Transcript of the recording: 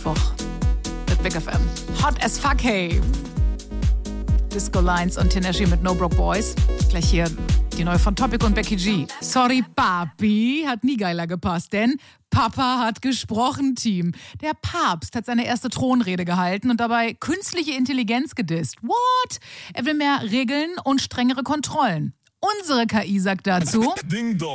Mittwoch mit Big FM. Hot as fuck, hey. Disco Lines und Tennessee mit No Broke Boys. Gleich hier die neue von Topic und Becky G. Sorry, Papi, hat nie geiler gepasst, denn Papa hat gesprochen, Team. Der Papst hat seine erste Thronrede gehalten und dabei künstliche Intelligenz gedisst. What? Er will mehr Regeln und strengere Kontrollen. Unsere KI sagt dazu...